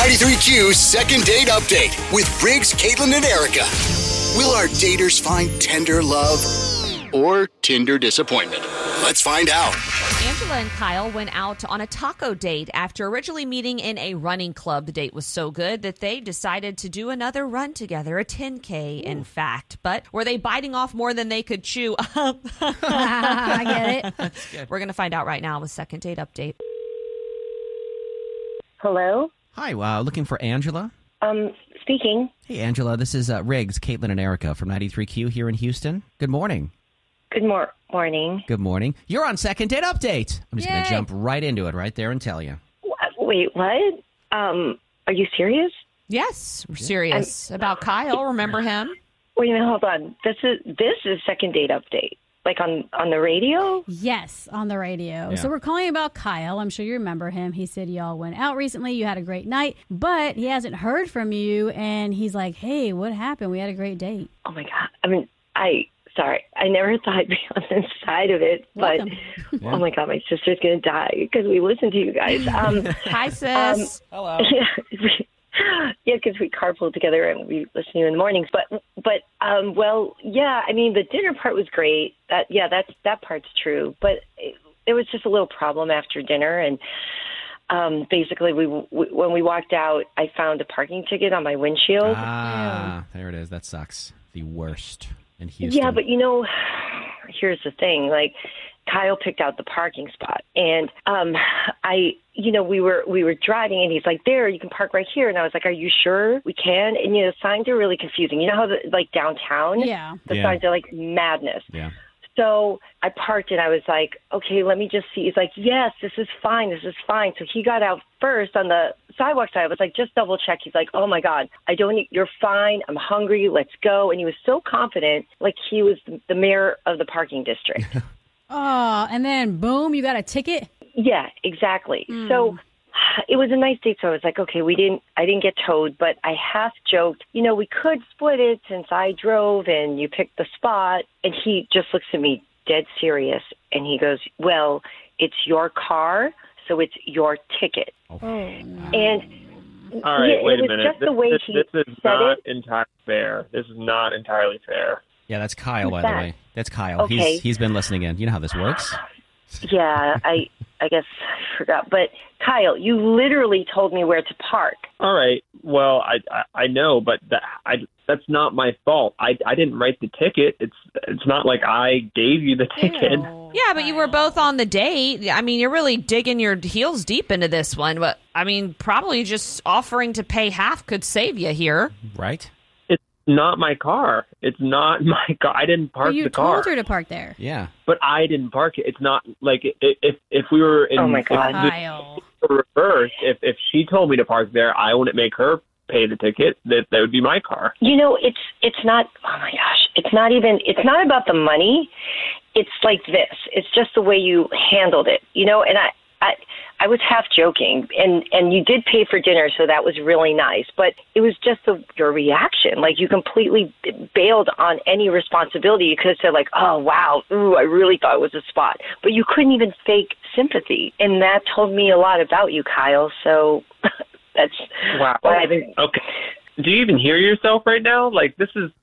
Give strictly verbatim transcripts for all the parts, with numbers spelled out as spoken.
ninety-three Q's second date update with Riggs, Caitlin, and Erica. Will our daters find tender love or Tinder disappointment? Let's find out. Angela and Kyle went out on a taco date after originally meeting in a running club. The date was so good that they decided to do another run together, a ten K in fact. But were they biting off more than they could chew? I get it. That's good. We're going to find out right now with second date update. Hello? Hi, uh, looking for Angela? Um, speaking. Hey, Angela, this is uh, Riggs, Caitlin, and Erica from ninety-three Q here in Houston. Good morning. Good mor- morning. Good morning. You're on second date update. I'm just going Yay. to jump right into it right there and tell you. Wh- Wait, what? Um, are you serious? Yes, we're serious about Kyle. Remember him? Wait a minute, hold on. This is this is second date update. Like on, on the radio? Yes, on the radio. Yeah. So we're calling about Kyle. I'm sure you remember him. He said y'all went out recently. You had a great night, but he hasn't heard from you. And he's like, hey, what happened? We had a great date. Oh my God. I mean, I, sorry. I never thought I'd be on this side of it, but Welcome. oh my God, my sister's going to die because we listen to you guys. Um, Hi, sis. Hello. yeah. Yeah, because we carpool together and we listen to you in the mornings. But, but, um, well, yeah. I mean, the dinner part was great. That, yeah, that's that part's true. But it, there was just a little problem after dinner, and um, basically, we, we when we walked out, I found a parking ticket on my windshield. Ah, there it is. That sucks. The worst in Houston. Yeah, but you know, here's the thing. Like, Kyle picked out the parking spot, and um, I, you know, we were we were driving, and he's like, "There, you can park right here." And I was like, "Are you sure we can?" And you know, signs are really confusing. You know how the, like downtown, Yeah. the Yeah. signs are like madness. Yeah. So I parked, and I was like, "Okay, let me just see." He's like, "Yes, this is fine. This is fine." So he got out first on the sidewalk side. I was like, "Just double check." He's like, "Oh my God, I don't need, you're fine. I'm hungry. Let's go." And he was so confident, like he was the mayor of the parking district. Oh, and then boom, you got a ticket? Yeah, exactly. So it was a nice date. So I was like, okay, we didn't, I didn't get towed, but I half joked, you know, we could split it since I drove and you picked the spot. And he just looks at me dead serious. And he goes, well, it's your car, so it's your ticket. Oh, And All right, yeah, wait it a was minute. just This, the way this, he this is said not it. entirely fair. This is not entirely fair. Yeah, that's Kyle, Who's by that? the way. That's Kyle. Okay. He's He's been listening in. You know how this works. Yeah, I, I guess I forgot. But Kyle, you literally told me where to park. All right. Well, I I, I know, but that I that's not my fault. I I didn't write the ticket. It's it's not like I gave you the ticket. Yeah, but you were both on the date. I mean, you're really digging your heels deep into this one. But, I mean, probably just offering to pay half could save you here. Right? It's not my car. It's not my car. I didn't park But you the car. told her to park there. Yeah. But I didn't park it. It's not like i- if if we were in Oh, my God. if Kyle. the reverse. If if she told me to park there, I wouldn't make her pay the ticket. That that would be my car. You know, it's it's not. Oh my gosh, it's not even. It's not about the money. It's like this. It's just the way you handled it. You know, and I. I I was half joking, and, and you did pay for dinner, so that was really nice. But it was just the, your reaction. Like, you completely bailed on any responsibility. You could have said, like, oh, wow, ooh, I really thought it was a spot. But you couldn't even fake sympathy. And that told me a lot about you, Kyle. So that's Wow. why I've been... Okay. Do you even hear yourself right now? Like, this is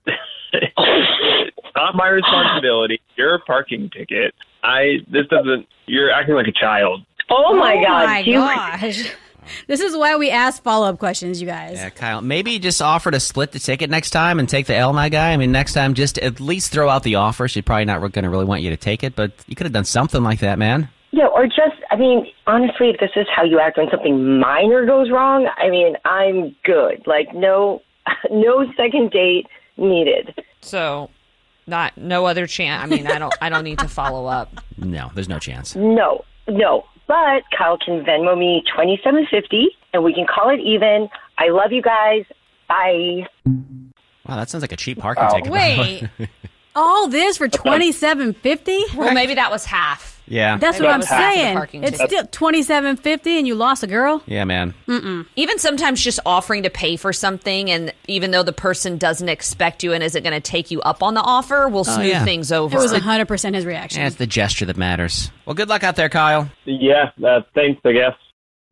it's not my responsibility. Your parking ticket. I, this doesn't, you're acting like a child. Oh, my oh God. my Do you- gosh. This is why we ask follow-up questions, you guys. Yeah, Kyle, maybe just offer to split the ticket next time and take the L, my guy. I mean, next time, just at least throw out the offer. She's probably not going to really want you to take it, but you could have done something like that, man. Yeah, or just, I mean, honestly, if this is how you act when something minor goes wrong, I mean, I'm good. Like, no, no second date needed. So, not no other chance. I mean, I don't I don't need to follow up. No, there's no chance. No, no. But Kyle can Venmo me twenty-seven fifty, and we can call it even. I love you guys. Bye. Wow, that sounds like a cheap parking ticket. Wait. All this for twenty-seven fifty? Well, maybe that was half. Yeah. That's Maybe what that I'm was half of the saying. parking It's ticket. still twenty-seven fifty, and you lost a girl? Yeah, man. Even sometimes just offering to pay for something, and even though the person doesn't expect you and isn't going to take you up on the offer, will smooth yeah. things over. It was one hundred percent his reaction. Yeah, it's the gesture that matters. Well, good luck out there, Kyle. Yeah, uh, thanks, I guess.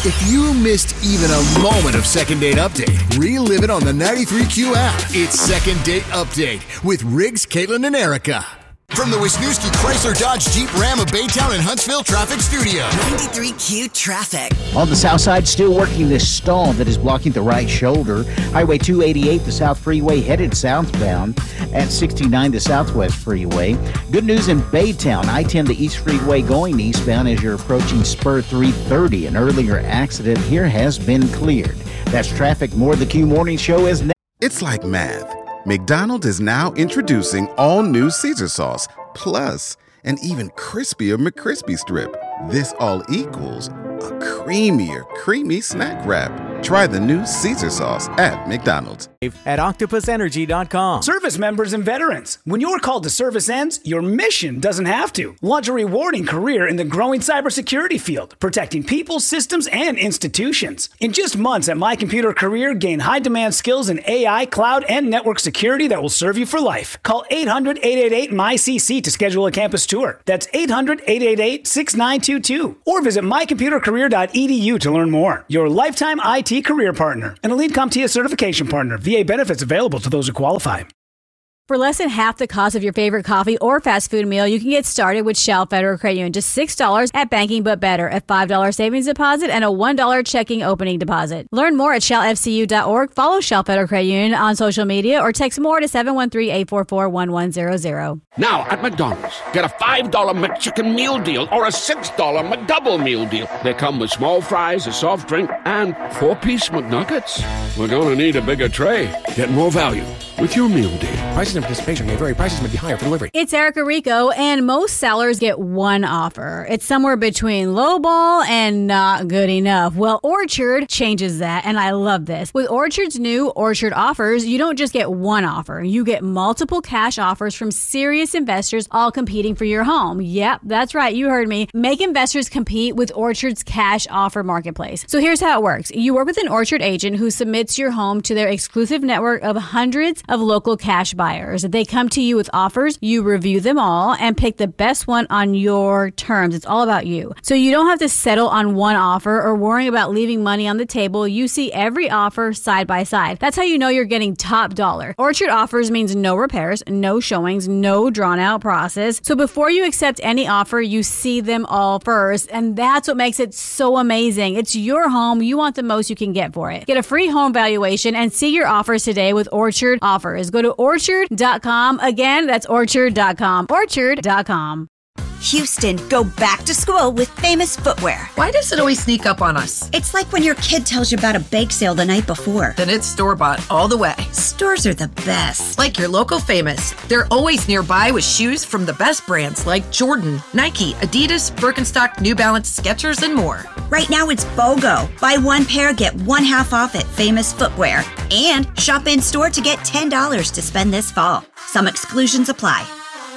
If you missed even a moment of Second Date Update, relive it on the ninety-three Q app. It's Second Date Update with Riggs, Caitlin, and Erica. From the Wisniewski Chrysler Dodge Jeep Ram of Baytown and Huntsville Traffic Studio. ninety-three Q traffic. On the south side, still working this storm that is blocking the right shoulder. Highway two eighty-eight, the South Freeway, headed southbound. At sixty-nine, the Southwest Freeway. Good news in Baytown. I ten, the East Freeway going eastbound as you're approaching Spur three thirty. An earlier accident here has been cleared. That's traffic. More of the Q Morning Show is next. It's like math. McDonald's is now introducing all new Caesar sauce, plus an even crispier McCrispy strip. This all equals a creamier, creamy snack wrap. Try the new Caesar sauce at McDonald's. At octopus energy dot com. Service members and veterans, when your call to service ends, your mission doesn't have to. Launch a rewarding career in the growing cybersecurity field, protecting people, systems, and institutions. In just months at My Computer Career, gain high-demand skills in A I, cloud, and network security that will serve you for life. Call eight hundred, eight eight eight, M Y C C to schedule a campus tour. That's eight hundred, eight eight eight, six nine two two. Or visit my computer career dot e d u to learn more. Your lifetime I T career partner. An Elite CompTIA certification partner. V A benefits available to those who qualify. For less than half the cost of your favorite coffee or fast food meal, you can get started with Shell Federal Credit Union. Just six dollars at Banking But Better, a five dollars savings deposit, and a one dollar checking opening deposit. Learn more at shell f c u dot org. Follow Shell Federal Credit Union on social media or text more to seven one three, eight four four, one one zero zero. Now at McDonald's, get a five dollar McChicken meal deal or a six dollar McDouble meal deal. They come with small fries, a soft drink, and four-piece McNuggets. We're going to need a bigger tray. Get more value with your meal deal. Prices and participation may vary. Prices may be higher for delivery. It's Erica Rico, and most sellers get one offer. It's somewhere between lowball and not good enough. Well, Orchard changes that, and I love this. With Orchard's new Orchard offers, you don't just get one offer. You get multiple cash offers from serious investors all competing for your home. Yep, that's right. You heard me. Make investors compete with Orchard's cash offer marketplace. So here's how it works. You work with an Orchard agent who submits your home to their exclusive network of hundreds of local cash buyers. They come to you with offers, you review them all, and pick the best one on your terms. It's all about you. So you don't have to settle on one offer or worrying about leaving money on the table. You see every offer side by side. That's how you know you're getting top dollar. Orchard offers means no repairs, no showings, no drawn out process. So before you accept any offer, you see them all first. And that's what makes it so amazing. It's your home. You want the most you can get for it. Get a free home valuation and see your offers today with Orchard Offers. Go to orchard dot com. Again, that's orchard dot com. orchard dot com. Houston, go back to school with Famous Footwear. Why does it always sneak up on us? It's like when your kid tells you about a bake sale the night before. Then it's store-bought all the way. Stores are the best. Like your local Famous. They're always nearby with shoes from the best brands like Jordan, Nike, Adidas, Birkenstock, New Balance, Skechers, and more. Right now it's BOGO. Buy one pair, get one half off at Famous Footwear. And shop in-store to get ten dollars to spend this fall. Some exclusions apply.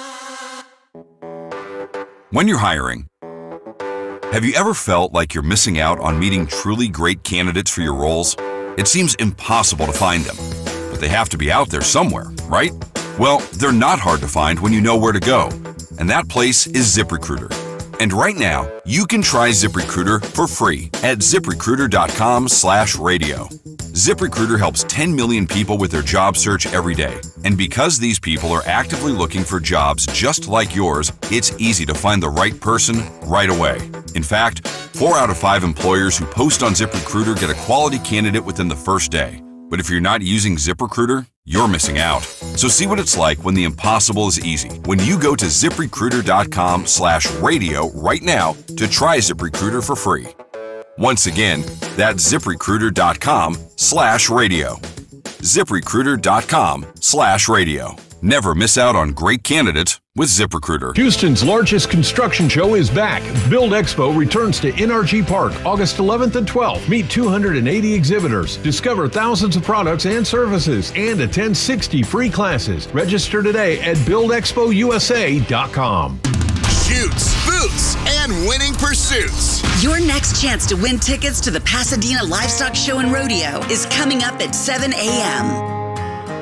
When you're hiring, have you ever felt like you're missing out on meeting truly great candidates for your roles? It seems impossible to find them, but they have to be out there somewhere, right? Well, they're not hard to find when you know where to go, and that place is ZipRecruiter. And right now, you can try ZipRecruiter for free at ZipRecruiter dot com slash radio. ZipRecruiter helps ten million people with their job search every day. And because these people are actively looking for jobs just like yours, it's easy to find the right person right away. In fact, four out of five employers who post on ZipRecruiter get a quality candidate within the first day. But if you're not using ZipRecruiter, you're missing out. So see what it's like when the impossible is easy. When you go to ZipRecruiter dot com slash radio right now to try ZipRecruiter for free. Once again, that's ZipRecruiter dot com slash radio. ZipRecruiter dot com slash radio. Never miss out on great candidates with ZipRecruiter. Houston's largest construction show is back. Build Expo returns to N R G Park August eleventh and twelfth. Meet two hundred eighty exhibitors, discover thousands of products and services, and attend sixty free classes. Register today at build expo u s a dot com. Shoots, boots, and winning pursuits. Your next chance to win tickets to the Pasadena Livestock Show and Rodeo is coming up at seven a.m.